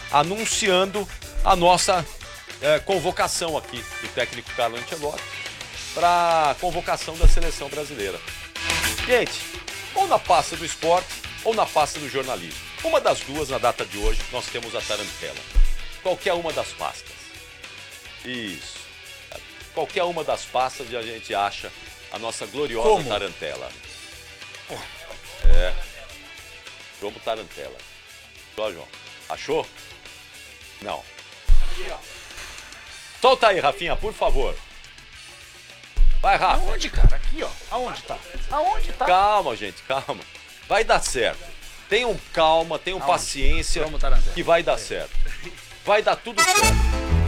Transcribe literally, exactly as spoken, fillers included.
anunciando a nossa é, convocação aqui do técnico Carlo Ancelotti para a convocação da seleção brasileira. Gente, ou na pasta do esporte ou na pasta do jornalismo. Uma das duas, na data de hoje, nós temos a tarantela. Qualquer uma das pastas. Isso. Qualquer uma das pastas a gente acha a nossa gloriosa Como? tarantela. É. Como tarantela. Ó, João. Achou? Não. Solta aí, Rafinha, por favor. Vai, Rafa. Aonde, cara? Aqui, ó. Aonde tá? Aonde tá? Calma, gente, calma. Vai dar certo. Tenham calma, tenham Aonde? paciência Vamos, tarantela. que vai dar certo. Vai dar tudo certo.